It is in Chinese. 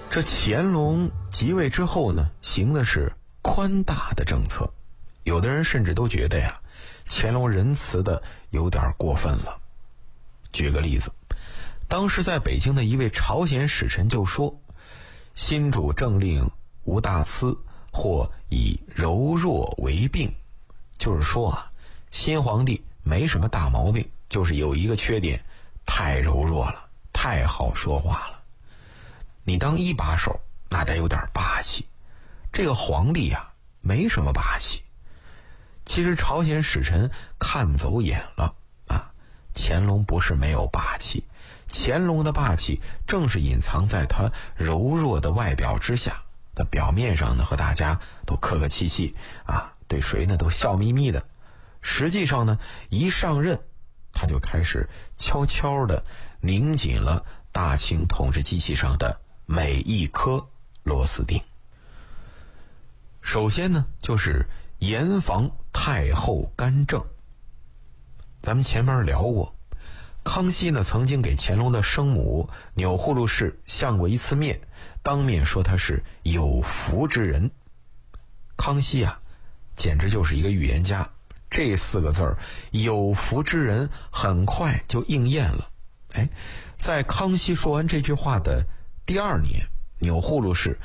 这乾隆即位之后呢，行的是宽大的政策，有的人甚至都觉得呀，乾隆仁慈的有点过分了。举个例子，当时在北京的一位朝鲜使臣就说，新主政令无大疵，或以柔弱为病。就是说啊，新皇帝没什么大毛病，就是有一个缺点，太柔弱了，太好说话了。你当一把手，那得有点霸气。这个皇帝呀，没什么霸气。其实朝鲜使臣看走眼了啊，乾隆不是没有霸气，乾隆的霸气正是隐藏在他柔弱的外表之下。他表面上呢和大家都客客气气啊，对谁呢都笑眯眯的，实际上呢一上任他就开始悄悄地拧紧了大清统治机器上的每一颗螺丝钉。首先呢就是严防太后干政。咱们前面聊过，康熙呢曾经给乾隆的生母钮祜禄氏相过一次面，当面说他是有福之人。康熙啊简直就是一个预言家，这4个字儿有福之人很快就应验了。在康熙说完这句话的第2年，钮祜禄氏